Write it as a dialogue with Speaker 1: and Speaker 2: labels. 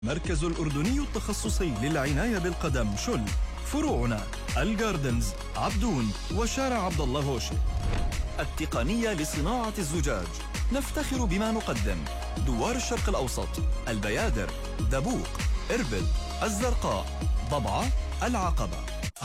Speaker 1: مركز الأردني التخصصي للعناية بالقدم شل. فروعنا الجاردنز، عبدون، وشارع عبد الله هوشي. التقنية لصناعة الزجاج، نفتخر بما نقدم: دوار الشرق الأوسط، البيادر، دبوق، إربد، الزرقاء، ضبعة، العقبة.